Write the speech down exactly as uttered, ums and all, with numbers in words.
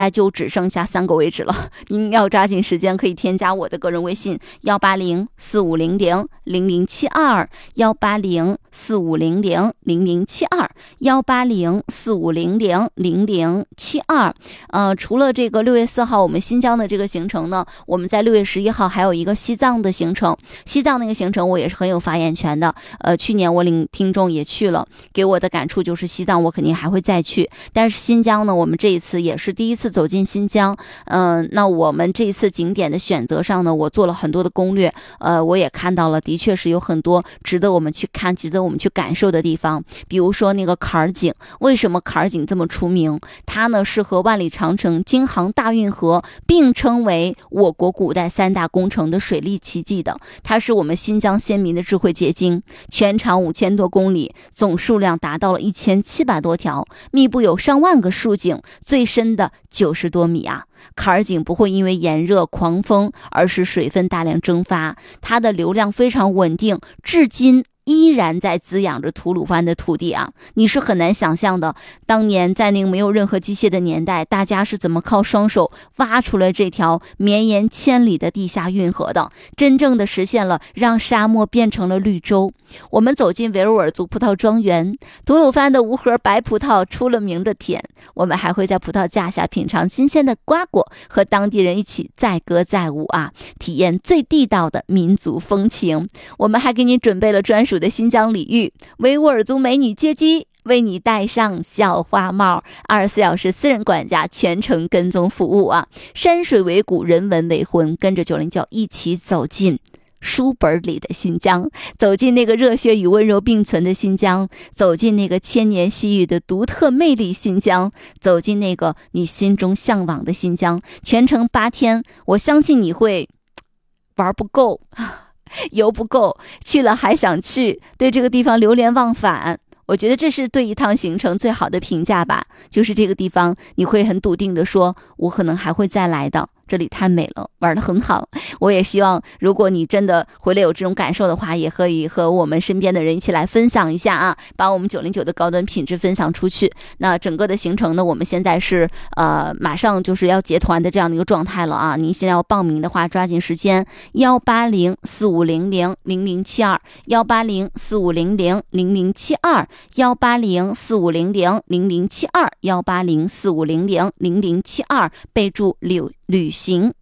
就只剩下三个位置了，您要抓紧时间，可以添加我的个人微信幺八零四五零零零零七二幺八零四五零零零零七二幺八零四五零零零零七二。呃，除了这个六月四号我们新疆的这个行程呢，我们在六月十一号还有一个西藏的行程。西藏那个行程我也是很有发言权的。呃，去年我领听众也去了，给我的感触就是西藏我肯定还会再去，但是新疆呢，我们这一次也是第一次走进新疆。嗯、呃，那我们这一次景点的选择上呢，我做了很多的攻略，呃，我也看到了，的确是有很多值得我们去看、值得我们去感受的地方。比如说那个坎儿井，为什么坎儿井这么出名？它呢是和万里长城、京杭大运河并称为我国古代三大工程的水利奇迹的，它是我们新疆先民的智慧结晶，全长五千多公里，总数量达到了一千七百多条，密布有上万个竖井，最深的九十多米啊。坎儿井不会因为炎热狂风而使水分大量蒸发，它的流量非常稳定，至今依然在滋养着吐鲁番的土地啊！你是很难想象的，当年在那个没有任何机械的年代，大家是怎么靠双手挖出了这条绵延千里的地下运河的，真正的实现了让沙漠变成了绿洲。我们走进维吾尔族葡萄庄园，吐鲁番的无核白葡萄出了名的甜，我们还会在葡萄架下品尝新鲜的瓜果，和当地人一起载歌载舞啊，体验最地道的民族风情。我们还给你准备了专属的新疆礼遇，维吾尔族美女接机，为你戴上小花帽，二十四小时私人管家全程跟踪服务啊！山水为谷，人文为魂，跟着九零九一起走进书本里的新疆，走进那个热血与温柔并存的新疆，走进那个千年细雨的独特魅力新疆，走进那个你心中向往的新疆。全程八天，我相信你会玩不够，游不够，去了还想去，对这个地方流连忘返。我觉得这是对一趟行程最好的评价吧，就是这个地方你会很笃定的说，我可能还会再来的，这里太美了，玩得很好。我也希望如果你真的回来有这种感受的话，也可以和我们身边的人一起来分享一下啊，把我们九零九的高端品质分享出去。那整个的行程呢，我们现在是呃马上就是要结团的这样的一个状态了啊，您现在要报名的话抓紧时间，幺八零四五零零零零七二幺八零四五零零零零七二幺八零四五零零零零七二幺八零四五零零零零七二，备注旅旅行